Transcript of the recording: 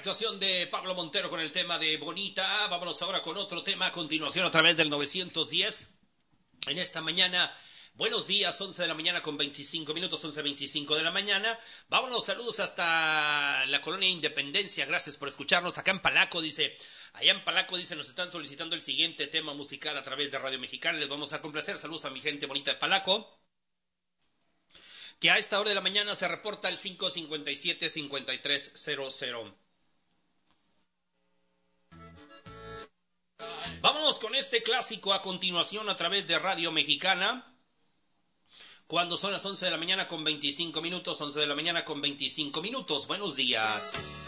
actuación de Pablo Montero con el tema de Bonita. Vámonos ahora con otro tema a continuación a través del 910. En esta mañana, buenos días, 11 de la mañana con 25 minutos, 11:25 de la mañana. Vámonos, saludos hasta la colonia Independencia. Gracias por escucharnos. Acá en Palaco dice, allá en Palaco dice, nos están solicitando el siguiente tema musical a través de Radio Mexicana. Les vamos a complacer. Saludos a mi gente bonita de Palaco, que a esta hora de la mañana se reporta el 557-5300. Vámonos con este clásico a continuación a través de Radio Mexicana. Cuando son las 11 de la mañana con 25 minutos, 11 de la mañana con 25 minutos. Buenos días.